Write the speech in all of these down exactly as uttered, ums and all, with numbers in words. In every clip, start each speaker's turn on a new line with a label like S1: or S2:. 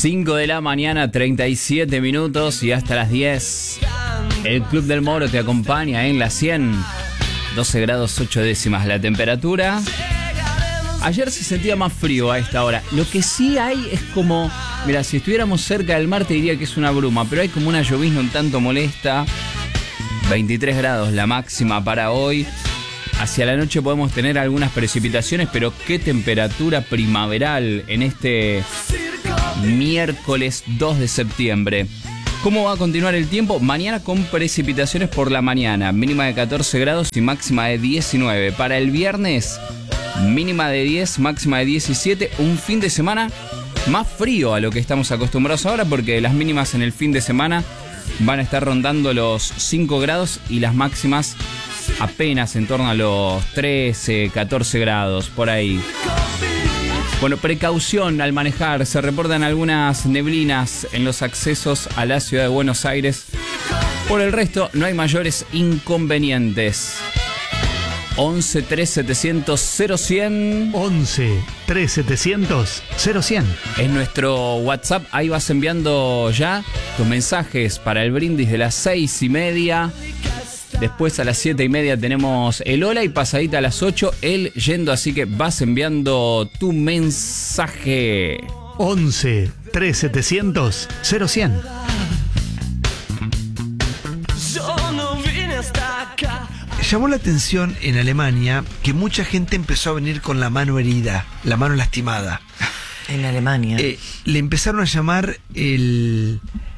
S1: cinco de la mañana, treinta y siete minutos y hasta las diez. El Club del Moro te acompaña en la cien. doce grados ocho décimas la temperatura. Ayer se sentía más frío a esta hora. Lo que sí hay es como... Mira, si estuviéramos cerca del mar te diría que es una bruma, pero hay como una llovizna un tanto molesta. veintitrés grados la máxima para hoy. Hacia la noche podemos tener algunas precipitaciones, pero qué temperatura primaveral en este miércoles dos de septiembre. ¿Cómo va a continuar el tiempo? Mañana con precipitaciones por la mañana, mínima de catorce grados y máxima de diecinueve. Para el viernes, mínima de diez, máxima de diecisiete. Un fin de semana más frío a lo que estamos acostumbrados ahora, porque las mínimas en el fin de semana van a estar rondando los cinco grados y las máximas apenas en torno a los trece, catorce grados, por ahí. Bueno, precaución al manejar. Se reportan algunas neblinas en los accesos a la ciudad de Buenos Aires. Por el resto, no hay mayores inconvenientes. once, tres, setecientos, cero cien.
S2: once, tres, setecientos, cero cien.
S1: Es nuestro WhatsApp. Ahí vas enviando ya tus mensajes para el brindis de las seis y media. Después a las siete y media tenemos el hola y pasadita a las ocho el yendo, así que vas enviando tu mensaje.
S2: once, tres, setecientos, cero cien.
S3: Llamó la atención en Alemania que mucha gente empezó a venir con la mano herida, la mano lastimada.
S4: En Alemania.
S3: Eh, le empezaron a llamar el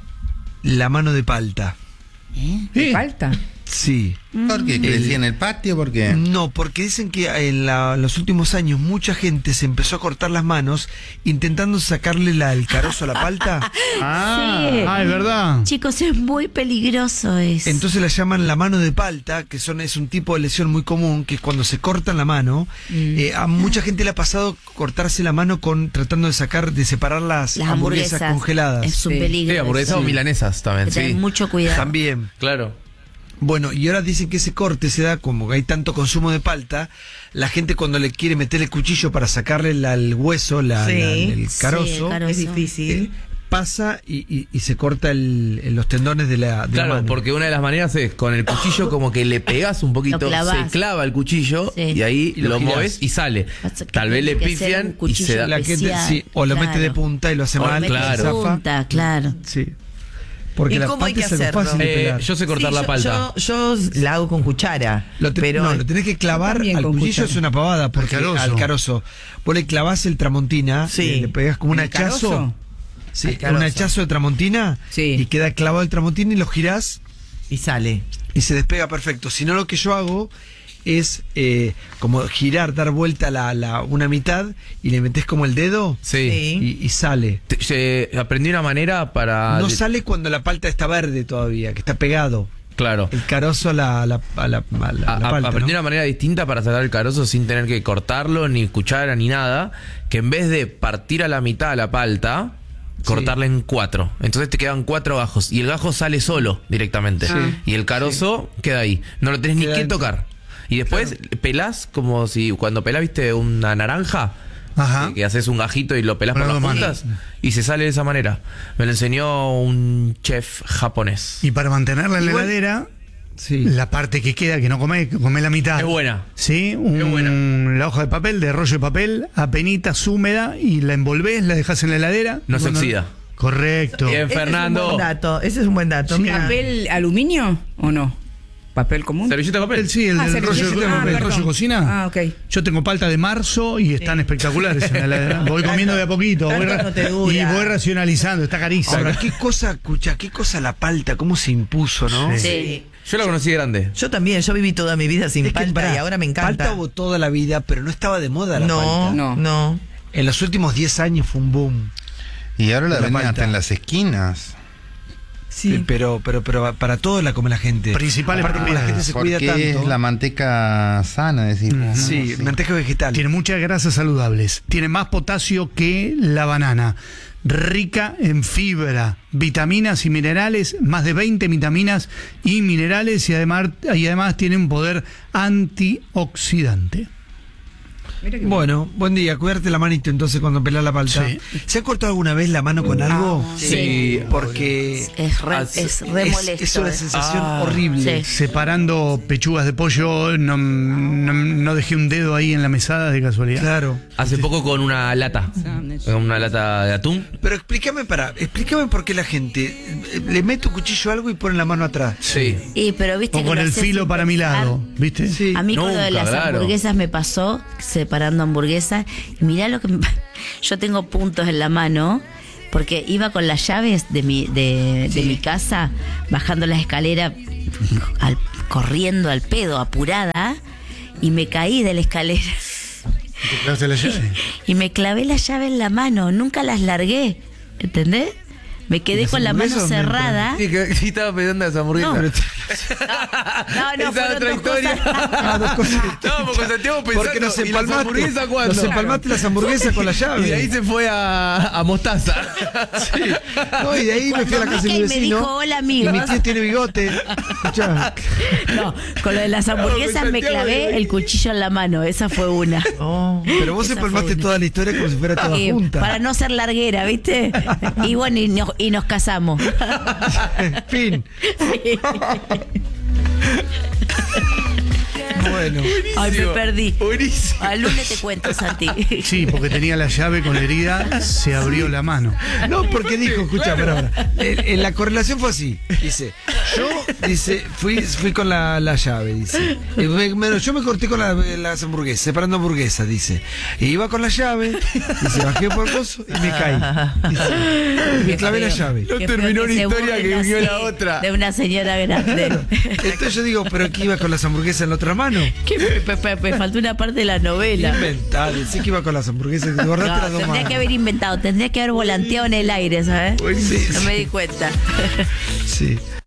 S3: la mano de palta.
S5: ¿Eh? ¿De palta?
S3: Sí.
S6: ¿Por qué? ¿Crecía en el patio? ¿Por qué?
S3: No, porque dicen que en, la, en los últimos años mucha gente se empezó a cortar las manos intentando sacarle la, el carozo a la palta.
S2: Ah,
S5: Sí.
S2: ah, es verdad.
S5: Chicos, es muy peligroso eso.
S3: Entonces la llaman la mano de palta, que son es un tipo de lesión muy común, que es cuando se cortan la mano.
S5: Mm.
S3: Eh, a mucha gente le ha pasado cortarse la mano con tratando de sacar, de separar las,
S5: Las
S3: hamburguesas,
S5: hamburguesas
S3: congeladas.
S5: es un
S4: Sí.
S5: peligro.
S7: Sí, hamburguesas
S5: eso.
S7: o milanesas también,
S5: Ten
S7: sí.
S5: mucho cuidado.
S3: También.
S7: Claro.
S3: Bueno, y ahora dicen que ese corte se da como que hay tanto consumo de palta, la gente cuando le quiere meter el cuchillo para sacarle la, el hueso, la,
S4: Sí.
S3: la- el
S5: Sí,
S3: carozo,
S5: el carozo.
S4: Es difícil.
S3: eh, pasa y, y- y se corta el, el- los tendones de la, de la
S7: Claro,
S3: mano.
S7: porque una de las maneras es con el cuchillo como que le pegas un poquito,
S5: Lo clavas.
S7: se clava el cuchillo
S5: Sí.
S7: y ahí
S3: Y lo
S7: lo,
S3: girás.
S7: mueves y sale.
S5: Pasa que
S7: Tal vez
S5: tiene
S7: le
S5: que ser un
S7: pifian y
S5: cuchillo
S7: se da.
S3: La que te-
S5: especial,
S3: sí, o lo
S5: claro.
S3: mete de punta y lo hace
S7: O
S3: mal,
S7: mete de
S3: y zafa.
S5: punta, claro.
S3: Sí. Porque
S4: ¿Y
S3: la
S4: cómo hay
S3: palta
S4: que
S3: es algo
S4: hacerlo?
S3: fácil de
S7: Eh,
S3: pelar.
S7: yo sé cortar
S4: Sí,
S7: la
S4: yo-
S7: palta.
S4: Yo, yo la hago con cuchara.
S3: Lo te-
S4: pero
S3: no, lo tenés que clavar
S2: También
S3: al
S2: con
S3: cuchillo,
S2: cuchara.
S3: es una pavada, porque
S2: Al carozo.
S3: al carozo. Vos le clavás el tramontina,
S4: Sí.
S3: le, le pegás como un
S5: ¿El
S3: hachazo.
S5: carozo?
S3: Sí,
S4: Al carozo.
S3: un hachazo de tramontina
S5: Sí.
S3: y queda clavado el tramontina y lo girás
S4: y sale.
S3: y se despega perfecto. Si no, lo que yo hago es eh, como girar, dar vuelta la, la, una mitad y le metés como el dedo
S7: Sí.
S4: Sí.
S3: y, y sale.
S7: Te- se- aprendí una manera para.
S3: No sale cuando la palta está verde todavía, que está pegado.
S7: Claro.
S3: El carozo a la, a la, a la, a la-
S7: A-
S3: la
S7: a-
S3: palta,
S7: aprendí
S3: ¿no?
S7: una manera distinta para sacar el carozo sin tener que cortarlo, ni cuchara, ni nada. Que en vez de partir a la mitad la palta, cortarla en cuatro. Entonces te quedan cuatro gajos. Y el gajo sale solo directamente.
S3: Sí.
S7: Y el carozo queda ahí. No lo tenés ni
S3: Queda
S7: que
S3: dentro.
S7: tocar. Y después pelás como si cuando pelás, viste, una naranja.
S2: Ajá.
S7: Que, que haces un gajito y lo pelás por
S2: Con
S7: las
S2: las dos
S7: puntas. Y se sale de esa manera. Me lo enseñó un chef japonés.
S2: Y para mantenerla en la
S3: Igual-
S2: heladera,
S3: Sí.
S2: la parte que queda, que no come, come la mitad.
S7: Es buena.
S2: Sí, un-
S7: buena.
S2: la hoja de papel, de rollo de papel, apenitas húmeda, y la envolvés, la dejas en la heladera.
S7: No se
S2: Cuando-
S7: oxida.
S2: Correcto.
S7: Bien,
S4: Ese es un
S7: Fernando.
S4: buen dato. Ese es un buen dato.
S2: Sí.
S4: Mira.
S8: ¿Papel aluminio o no? ¿Papel común?
S7: ¿Servilleta de papel?
S2: El- sí, el,
S8: Ah,
S2: del rollo,
S8: servilleta de
S2: el
S8: papel.
S2: rollo de cocina.
S8: Ah, ok.
S2: Yo tengo palta de marzo y están espectaculares en la heladera. Voy comiendo de a poquito. Voy
S4: Tanto
S2: ra-
S4: no te dura.
S2: y voy racionalizando, está carísimo.
S3: Ahora, qué cosa, escucha, qué cosa la palta, cómo se impuso, ¿no?
S2: Sí.
S5: Sí.
S7: Yo la conocí grande.
S4: Yo también, yo viví toda mi vida sin
S3: Es que,
S4: palta
S3: pará,
S4: y ahora me encanta.
S3: Palta hubo toda la vida, pero no estaba de moda la
S4: no,
S3: palta.
S4: no,
S8: No.
S4: no.
S3: En los últimos diez años fue un boom.
S6: Y ahora la
S3: La
S6: venden
S3: palta.
S6: hasta en las esquinas.
S4: Sí.
S3: Eh, Pero, pero, pero para todo la come la gente.
S2: Principales
S3: Aparte, como la gente
S2: propiedades.
S3: se cuida
S6: Porque
S3: tanto.
S6: es la manteca sana, decimos.
S3: Sí, manteca vegetal.
S2: Tiene muchas grasas saludables. Tiene más potasio que la banana. Rica en fibra, vitaminas y minerales, más de veinte vitaminas y minerales, y además, y además tiene un poder antioxidante.
S8: Mira qué
S3: Bueno, buen día. Cuidarte la manito entonces cuando pelás la palta.
S2: Sí.
S3: ¿Se ha cortado alguna vez la mano con algo?
S1: Sí.
S3: Porque
S5: Es re,
S7: Ah, sí.
S5: es re
S3: es,
S5: molesto.
S3: es una
S5: eh.
S3: sensación
S7: Ah.
S3: horrible.
S5: Sí.
S2: Separando pechugas de pollo, no, no, no dejé un dedo ahí en la mesada de casualidad.
S3: Claro.
S7: Hace poco con una lata. Con una lata de atún.
S3: Pero explícame para, explícame por qué la gente eh, le mete un cuchillo a algo y pone la mano atrás.
S7: Sí.
S5: Y, pero viste
S2: O
S5: que
S2: con
S5: lo
S2: el
S5: haces
S2: filo
S5: sin
S2: para mi
S5: pensar.
S2: lado, ¿viste?
S3: Sí.
S5: A mí con lo de
S7: Nunca,
S5: las
S7: claro.
S5: hamburguesas me pasó, separando hamburguesas. Y mirá lo que me- yo tengo puntos en la mano, porque iba con las llaves de mi, de, de mi casa, bajando las escaleras, al- corriendo al pedo, apurada, y me caí de la escalera.
S2: ¿Te clavaste la llave?
S5: Y me clavé la llave en la mano, nunca las largué, ¿entendés? Me quedé
S3: ¿Las
S5: con la mano
S3: hamburguesas dónde entran?
S5: cerrada.
S7: Sí, que sí estaba pensando en esa hamburguesa.
S5: No.
S7: Pero-
S5: No, no,
S7: Esa
S5: fueron
S7: otra
S5: dos
S7: historia.
S5: cosas.
S3: Ah, dos cosas.
S7: No, porque Santiago pensando.
S3: Porque nos
S7: ¿y las
S3: empalmaste.
S7: hamburguesas cuándo?
S3: Nos empalmaste las hamburguesas con la llave.
S7: Y de ahí se fue a, a Mostaza.
S3: No, y de ahí me fui a la
S5: Cuando
S3: casa de mi
S5: Mica y me
S3: vecino.
S5: dijo, "Hola,
S3: Y
S5: amigos".
S3: mi tío tiene bigote. Escuchá.
S5: No, con lo de las hamburguesas
S7: No,
S5: me
S7: Santiago,
S5: clavé
S7: ¿eh?
S5: el cuchillo en la mano, esa fue una.
S4: Oh.
S3: Pero vos
S5: Esa
S3: empalmaste
S5: fue una.
S3: toda la historia como si fuera toda
S5: Eh,
S3: junta.
S5: para no ser larguera, ¿viste? Y bueno, y nos, y nos casamos.
S3: Fin. Bueno.
S5: Ay, me perdí.
S7: Buenísimo.
S5: Al lunes te cuento, Santi.
S2: Sí, porque tenía la llave con la herida, se abrió la mano.
S3: No, porque dijo, escucha, pará, pará. En, en la correlación fue así. Dice, yo, dice, fui, fui con la, la llave, dice. Y me- me- yo me corté con la- las hamburguesas, separando hamburguesas, dice. Y iba con la llave, dice, bajé por el coso y me caí. Dice, y me clavé la llave.
S7: No
S5: Qué feo
S7: terminó
S5: que
S7: una
S5: se
S7: historia
S5: burlen
S7: que vivió
S5: así
S7: la otra.
S5: De una señora grande.
S3: Entonces yo digo, pero que iba con las hamburguesas en la otra mano.
S5: Que me, me- me faltó una parte de la novela.
S3: Inventá, decí que iba con las hamburguesas y te guardaste
S5: No,
S3: las dos
S5: tendría
S3: manos.
S5: que haber inventado, tendría que haber volanteado en el aire, ¿sabes?
S3: Sí,
S5: No
S3: sí.
S5: me di cuenta.
S3: Sí.